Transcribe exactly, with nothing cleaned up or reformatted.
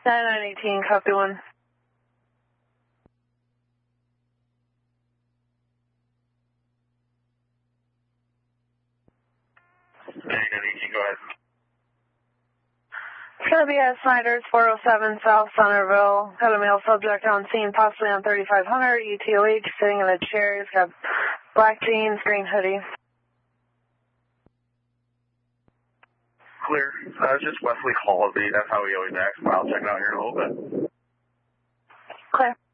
nine nine eighteen, copy one. nine nine eighteen, go ahead. It's going to be at Snyder's, four oh seven South Centerville. Got a male subject on scene, possibly on thirty-five hundred, U T O H, sitting in a chair. He's got black jeans, green hoodie. Clear. Uh, just Wesley Halsey. That's how we always act. I'll check it out here in a little bit. Clear.